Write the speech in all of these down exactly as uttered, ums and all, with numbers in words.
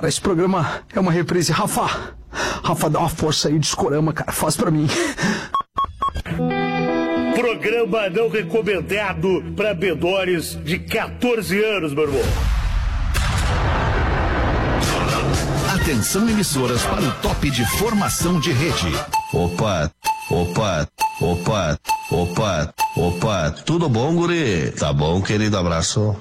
Cara, esse programa é uma reprise. Rafa, Rafa, dá uma força aí, Discorama, cara, faz pra mim. Programa não recomendado para menores de quatorze anos, meu irmão. Atenção, emissoras, para o top de formação de rede. Opa, opa, opa, opa, opa. Tudo bom, guri? Tá bom, querido, abraço.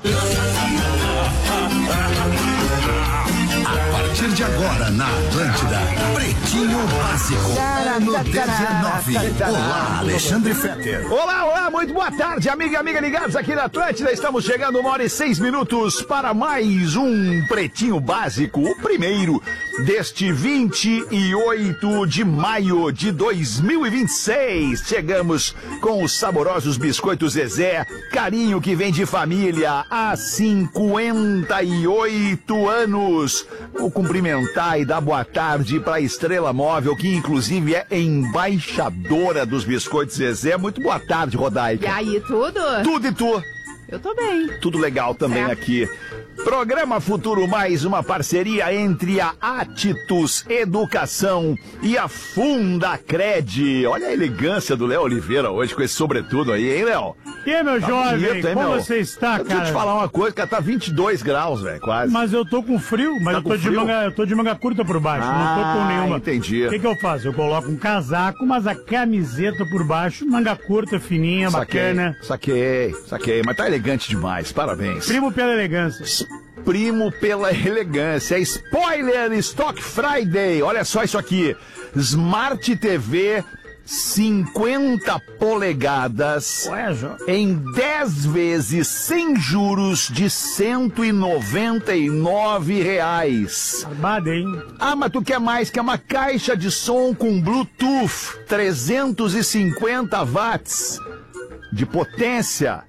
A partir de agora, na Atlântida, Pretinho Básico, ano dezenove. Olá, Alexandre Fetter. Olá, olá, muito boa tarde, amiga e amiga ligados aqui na Atlântida. Estamos chegando uma hora e seis minutos para mais um Pretinho Básico, o primeiro deste vinte e oito de maio de dois mil e vinte e seis. Chegamos com os saborosos biscoitos Zezé, carinho que vem de família há cinquenta e oito anos. Vou cumprimentar e dar boa tarde para a Estrela Móvel, que inclusive é embaixadora dos biscoitos Zezé. Muito boa tarde, Rodaica. E aí, tudo? Tudo e tu? Eu tô bem. Tudo legal também É. aqui. Programa Futuro Mais, uma parceria entre a Atitus Educação e a Fundacred. Olha a elegância do Léo Oliveira hoje com esse sobretudo aí, hein, Léo? E aí, meu Tá jovem, bonito, hein, como meu? você está, Deixa eu cara? te falar uma coisa, cara, tá vinte e dois graus, velho, quase. Mas eu tô com frio, mas Tá eu, com tô de frio? manga, eu tô de manga curta por baixo, não tô com Ah, nenhuma. entendi. O que que eu faço? Eu coloco um casaco, mas a camiseta por baixo, manga curta, fininha, bacana. Saquei, saquei, mas tá elegante demais, parabéns. Primo pela elegância. Primo pela elegância. Spoiler Stock Friday. Olha só isso aqui. Smart T V cinquenta polegadas Ué, Jó. em dez vezes sem juros de cento e noventa e nove reais. Barbada, hein? Ah, mas tu quer mais? Quer uma caixa de som com Bluetooth trezentos e cinquenta watts de potência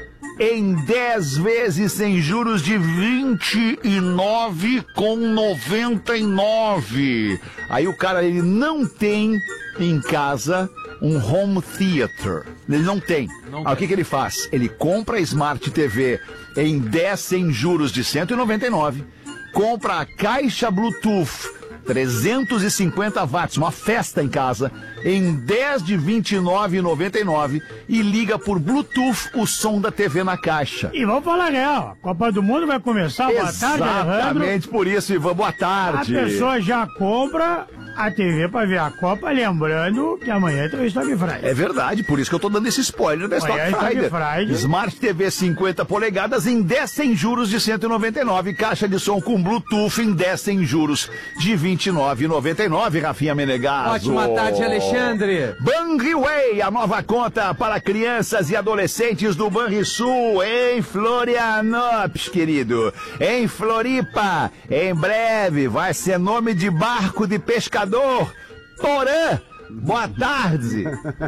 em dez vezes sem juros de vinte e nove reais e noventa e nove centavos. Aí o cara, ele não tem em casa um home theater. Ele não tem. Não Aí o que, que ele faz? Ele compra a Smart T V em dez sem juros de cento e noventa e nove, compra a caixa Bluetooth trezentos e cinquenta watts, uma festa em casa, em dez de vinte e nove reais e noventa e nove centavos e liga por Bluetooth o som da T V na caixa. E vamos falar real, a Copa do Mundo vai começar, boa tarde, Alejandro. Exatamente por isso, Ivan, boa A tarde. pessoa já compra a T V pra ver a Copa, lembrando que amanhã tem o Stock Friday. É verdade, por isso que eu tô dando esse spoiler da Stock Amanhã é Stock Friday. Friday. Smart T V cinquenta polegadas em dez sem juros de cento e noventa e nove, caixa de som com Bluetooth em dez sem juros de vinte e nove reais e noventa e nove, Rafinha Menegasso. Ótima tarde, Alexandre. Banriway, a nova conta para crianças e adolescentes do Banrisul, em Florianópolis, querido. Em Floripa, em breve, vai ser nome de barco de pescador. Porã, boa tarde.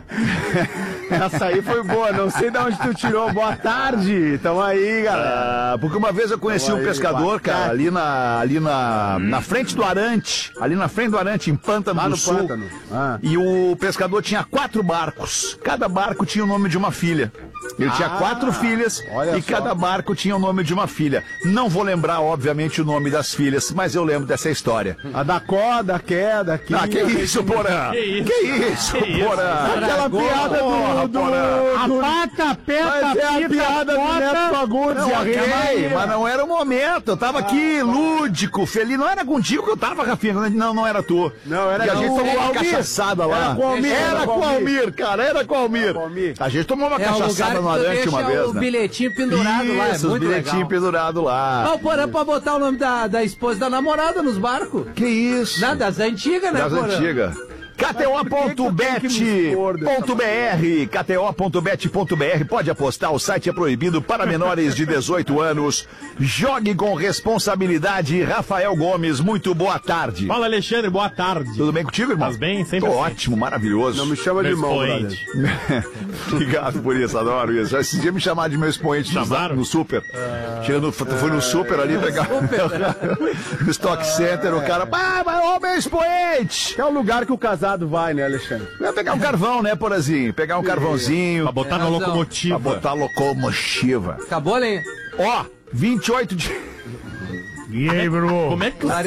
Essa aí foi boa, não sei de onde tu tirou. Boa tarde, tamo aí, galera. Ah, porque uma vez eu conheci Tamo um aí, pescador, boa cara, tarde. ali na, ali na, na frente do Arante, ali na frente do Arante, em Pântano Lá do no Sul. Pântano. Ah. E o pescador tinha quatro barcos. Cada barco tinha o nome de uma filha. Ele tinha Ah, quatro filhas olha e só. cada barco tinha o nome de uma filha. Não vou lembrar, obviamente, o nome das filhas, mas eu lembro dessa história. A da corda, a queda, aqui. Ah, que isso, Porã? Que isso, que isso Porã? Aquela piada Porra, do... do, Porã. A do... pata, peta, Mas é a pita, piada do pota. Neto Fagundes. Não, e a ok, Rei. mas não era o momento. Eu tava aqui, lúdico, feliz. Não era contigo que eu tava, Rafinha. Não, não era tu. Não, era E a com gente o tomou uma Almir. cachaçada lá. Era com o Almir, Era era com com o o Almir, cara. Era com o Almir. Com o Almir. A gente tomou uma É o lugar cachaçada que no tu Arante deixa uma vez, o né? bilhetinho pendurado lá, é Isso, os muito bilhetinhos legal. pendurados lá. Não, Porã, pra botar o nome da, da esposa da namorada nos barcos. Que isso? Nada, das antigas, né, Das Porã? antigas. K T O ponto bet ponto B R K T O ponto bet ponto B R. Pode apostar, o site é proibido para menores de dezoito anos. Jogue com responsabilidade. Rafael Gomes, muito boa tarde. Fala, Alexandre, boa tarde. Tudo bem contigo, irmão? Estás bem? Sempre Tô assim. ótimo, maravilhoso. Não me chama de Meu irmão, brother. expoente. Obrigado por isso, adoro isso. Esse dia me chamaram de meu expoente no, Chamaram? no super. Chegando, fui no super ali pegar no Stock Center, o cara, ah, mas ô meu expoente! É o lugar que o casado vai, né, Alexandre? Vai pegar um carvão, né, Porazinho? Pegar um carvãozinho. Pra botar É na razão. locomotiva. Pra botar locomotiva. Acabou, né? Ó, vinte e oito de... E aí, Bruno? Como é que tu